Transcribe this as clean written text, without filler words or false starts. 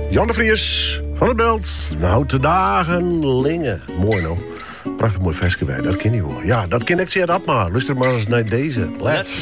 Jan de Vries van het Belt. Nou, te dagen Lingen. Mooi nou. Prachtig mooi versje bij, dat ken je wel. Ja, dat ken ik zeer dat maar. Luister maar eens naar deze. Let's